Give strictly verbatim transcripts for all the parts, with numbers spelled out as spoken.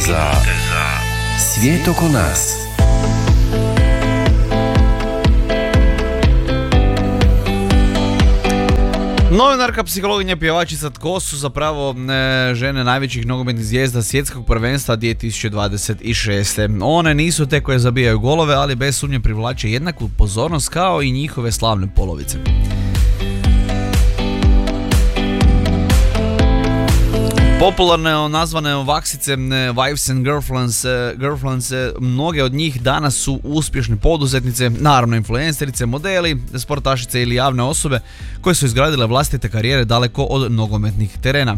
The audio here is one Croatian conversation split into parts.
za svijet oko nas. Novinarka, psihologinja, pjevačica, tko su zapravo e, žene najvećih nogometnih zvijezda svjetskog prvenstva dvije tisuće dvadeset šeste. One nisu te koje zabijaju golove, ali bez sumnje privlače jednaku pozornost kao i njihove slavne polovice. Popularne nazvane vaksice, wives and girlfriends, girlfriends, mnoge od njih danas su uspješne poduzetnice, naravno influencerice, modeli, sportašice ili javne osobe koje su izgradile vlastite karijere daleko od nogometnih terena.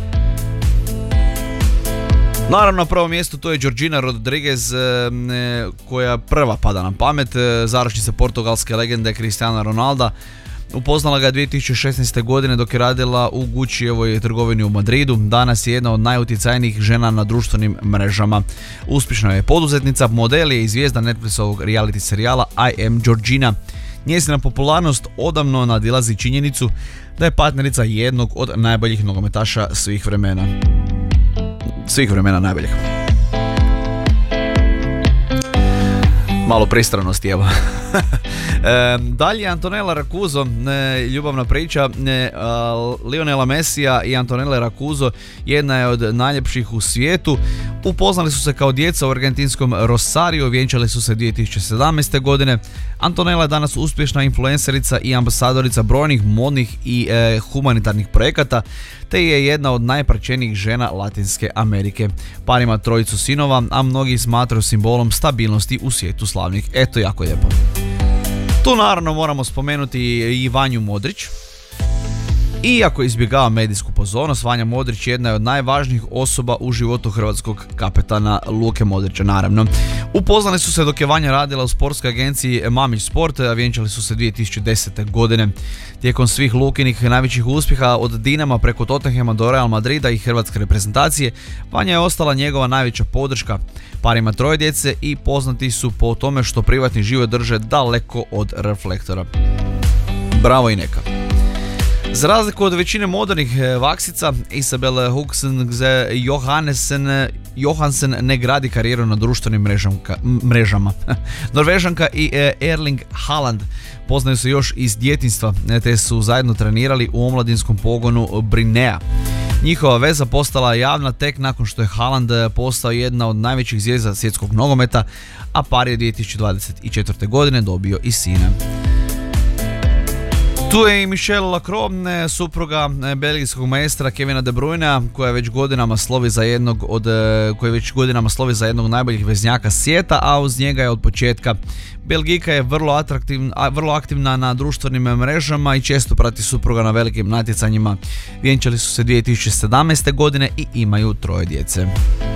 Naravno, na prvom mjestu to je Georgina Rodriguez, koja prva pada na pamet, zaručnica portugalske legende Cristiana Ronalda. Upoznala ga dvije tisuće šesnaeste. godine dok je radila u Guccievoj trgovini u Madridu. Danas je jedna od najutjecajnijih žena na društvenim mrežama. Uspješna je poduzetnica, model je i zvijezda Netflixovog reality serijala I Am Georgina. Njezina popularnost odavno nadilazi činjenicu da je partnerica jednog od najboljih nogometaša svih vremena. Svih vremena najboljih. Malo pristranosti, evo. e, dalje Antonella Rakuzo, e, ljubavna priča e, Lionela Messija i Antonelle Rakuzo jedna je od najljepših u svijetu. Upoznali su se kao djeca u argentinskom Rosario, vjenčali su se dvije tisuće sedamnaeste. godine. Antonella je danas uspješna influencerica i ambasadorica brojnih modnih i e, humanitarnih projekata, te je jedna od najpraćenijih žena Latinske Amerike. Par ima trojicu sinova, a mnogi smatraju simbolom stabilnosti u svijetu slavnih. Eto, jako lijepo. Tu naravno moramo spomenuti i Vanju Modrić. Iako izbjegava medijsku pozornost, Vanja Modrić jedna je od najvažnijih osoba u životu hrvatskog kapetana Luke Modrića, naravno. Upoznali su se dok je Vanja radila u sportskoj agenciji Mamić Sport, a vjenčali su se dvije tisuće desete. godine. Tijekom svih Lukinih najvećih uspjeha od Dinama preko Tottenhama do Real Madrida i hrvatske reprezentacije, Vanja je ostala njegova najveća podrška. Par ima troje djece i poznati su po tome što privatni život drže daleko od reflektora. Bravo i neka. Za razliku od većine modernih vaksica, Isabel Huxenze Johansen, Johansen ne gradi karijeru na društvenim mrežamka, mrežama. Norvežanka i Erling Haaland poznaju se još iz djetinjstva, te su zajedno trenirali u omladinskom pogonu Brinea. Njihova veza postala javna tek nakon što je Haaland postao jedna od najvećih zvijezda svjetskog nogometa, a par je dvije tisuće dvadeset četvrte. godine dobio i sina. Tu je i Michelle Lacroix, supruga belgijskog maestra Kevina De Bruynea, koja već godinama slovi za jednog od koji već godinama slovi za jednog od najboljih veznjaka svijeta, a uz njega je od početka. Belgijka je vrlo atraktivna, vrlo aktivna na društvenim mrežama i često prati supruga na velikim natjecanjima. Vjenčali su se dvije tisuće sedamnaeste. godine i imaju troje djece.